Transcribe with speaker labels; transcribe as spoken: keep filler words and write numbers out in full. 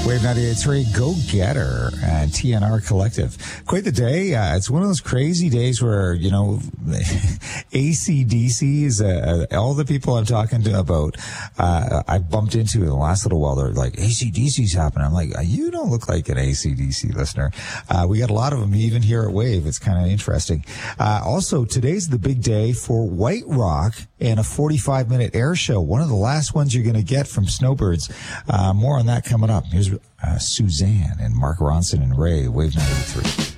Speaker 1: Wave ninety-eight point three, Go Getter, and T N R Collective. Quite the day. Uh, it's one of those crazy days where, you know, A C D C is uh, all the people I'm talking to about, uh, I bumped into in the last little while. They're like, A C D C's happening. I'm like, you don't look like an A C D C listener. Uh, we got a lot of them even here at Wave. It's kind of interesting. Uh, also, today's the big day for White Rock and a forty-five minute air show. One of the last ones you're going to get from Snowbirds. Uh, more on that coming up. Here's uh, Suzanne and Mark Ronson and Ray, Wave ninety-three.